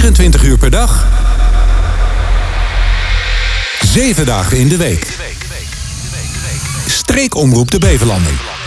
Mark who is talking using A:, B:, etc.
A: 24 uur per dag. 7 dagen in de week. Streekomroep de Beverlanden.